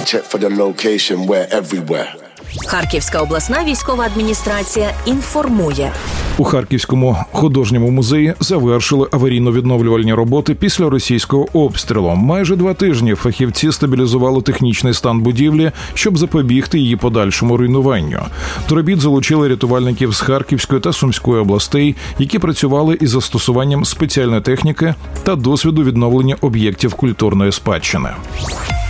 check for the location, we're everywhere. Харківська обласна військова адміністрація інформує. У Харківському художньому музеї завершили аварійно-відновлювальні роботи після російського обстрілу. Майже 2 тижні фахівці стабілізували технічний стан будівлі, щоб запобігти її подальшому руйнуванню. До робіт залучили рятувальників з Харківської та Сумської областей, які працювали із застосуванням спеціальної техніки та досвіду відновлення об'єктів культурної спадщини.